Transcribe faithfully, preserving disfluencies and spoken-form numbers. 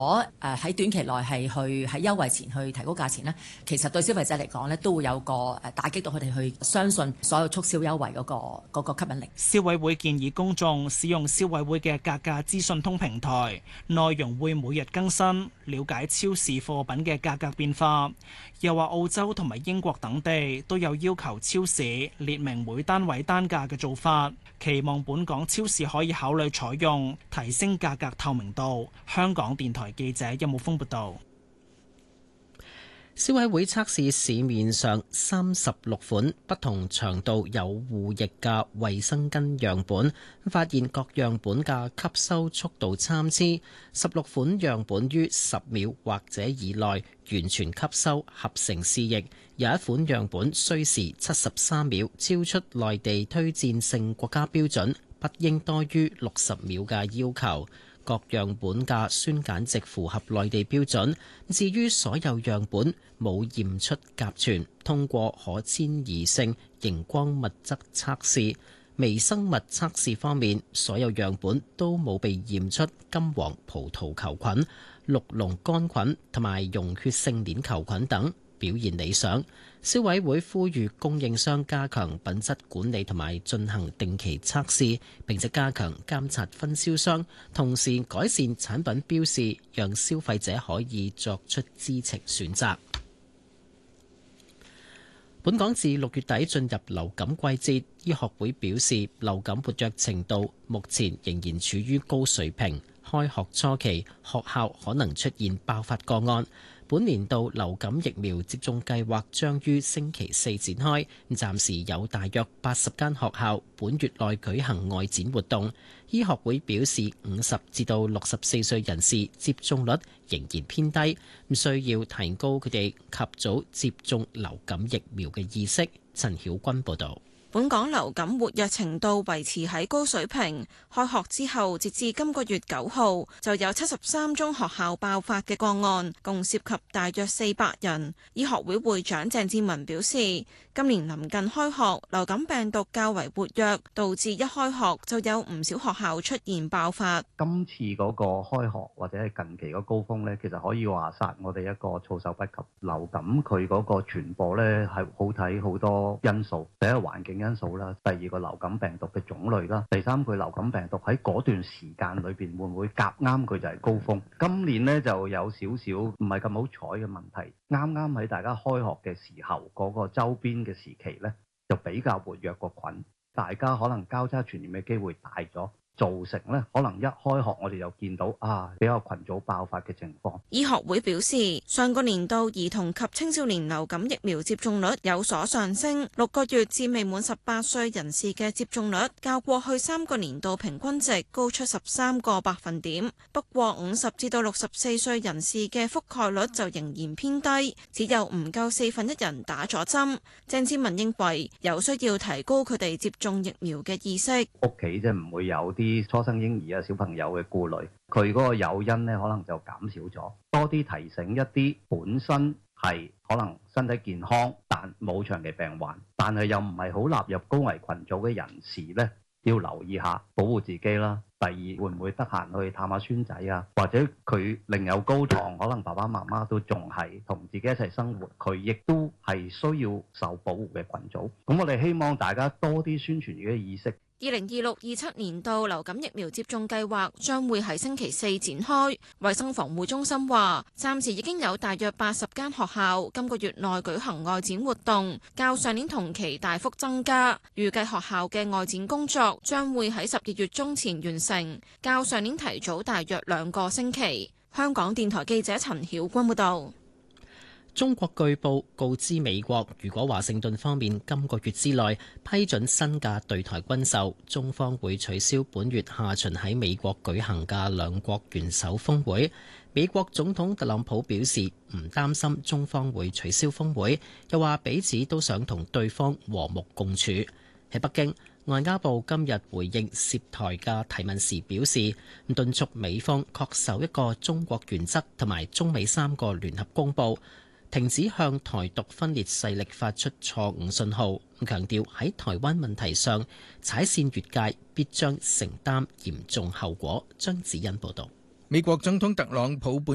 我誒喺短期內係去喺優惠前去提高價錢呢，其實對消費者嚟講呢，都會有個誒打擊到佢哋去相信所有促銷優惠嗰個嗰個吸引力。 消委會建議公眾使用消委會嘅價格資訊通平台，內容會每日更新，了解超市貨品嘅價格變化。又話澳洲同埋英國等地都有要求超市列明每單位單價嘅做法，期望本港超市可以考慮採用，提升價格透明度。香港電台記者任慕峰報道。 消委會測試市面上三十六款不同長度有護液嘅衛生巾樣本，發現各樣本嘅吸收速度參差，十六款樣本於十秒或者以內完全吸收合成試液，有一款樣本需時七十三秒，超出內地推薦性國家標準不應多於六十秒嘅要求。各樣本嘅酸鹼值符合內地標準，至於所有樣本冇驗出甲醛，通過可遷移性熒光物質測試。微生物測試方面，所有樣本都冇被驗出金黃葡萄球菌、綠膿桿菌同埋溶血性鏈球菌等，表現理想。消委會呼籲供應商加強品質管理同埋進行定期測試，並且加強監察分銷商，同時改善產品標示，讓消費者可以作出知情選擇。本港自六月底進入流感季節，醫學會表示流感活躍程度目前仍然處於高水平。開學初期，學校可能出現爆發個案。本年度流感疫苗接種計劃將於星期四展開，暫時有大約八十間學校本月內舉行外展活動。醫學會表示，五十至到六十四歲人士接種率仍然偏低，需要提高佢哋及早接種流感疫苗嘅意識。陳曉君報導。 本港流感活躍程度維持喺高水平，開學之後截至今個月九號就有七十三宗學校爆發嘅個案，共涉及大約四百人。醫學會會長鄭志文表示，今年臨近開學，流感病毒較為活躍，導致一開學就有唔少學校出現爆發。 今次嗰個開學或者係近期嗰高峰呢，其實可以話殺我哋一個措手不及。流感佢嗰個傳播呢係好睇好多因素，第一個環境因素啦，第二個流感病毒嘅種類啦，第三個流感病毒喺嗰段時間裏邊會唔會夾啱佢就係高峰。今年呢就有少少唔係咁好彩嘅問題，啱啱喺大家開學嘅時候嗰個周邊嘅時期呢，就比較活躍個菌，大家可能交叉傳染嘅機會大咗，造成呢可能一開學我哋就見到啊比較群組爆發嘅情況。 醫學會表示，上個年度兒童及青少年流感疫苗接種率有所上升，六個月至未滿十八歲人士嘅接種率較過去三個年度平均值高出十三個百分點。不過五十至到六十四歲人士嘅覆蓋率就仍然偏低，只有唔夠四分一人打咗針。鄭志文認為有需要提高佢哋接種疫苗嘅意識。 屋企即係唔會有啲初生嬰兒啊小朋友嘅顧慮，佢嗰個誘因呢可能就減少咗，多啲提醒一啲本身係可能身體健康但冇長期病患，但係又唔係好納入高危群組嘅人士呢，要留意下保護自己啦。第二，會唔會得閒去探下孫仔啊？或者佢另有高堂，可能爸爸媽媽都仲係同自己一齊生活，佢亦都係需要受保護嘅群組。咁我哋希望大家多啲宣傳嘅意識。 二零二六二七年度流感疫苗接種計劃將會喺星期四展開。衛生防護中心話，暫時已經有大約八十間學校今個月內舉行外展活動，較上年同期大幅增加。預計學校嘅外展工作將會喺十二月中前完成，較上年提早大約兩個星期。香港電台記者陳曉君報道。 中國據報告知美國，如果華盛頓方面今個月之內批准新嘅對台軍售，中方會取消本月下旬喺美國舉行嘅兩國元首峰會。美國總統特朗普表示唔擔心中方會取消峰會，又話彼此都想同對方和睦共處。喺北京，外交部今日回應涉台嘅提問時表示，敦促美方恪守一個中國原則同埋中美三個聯合公報，停止向台獨分裂勢力發出錯誤信號，強調喺台灣問題上踩線越界，必將承擔嚴重後果。張子欣報導。 美國總統特朗普本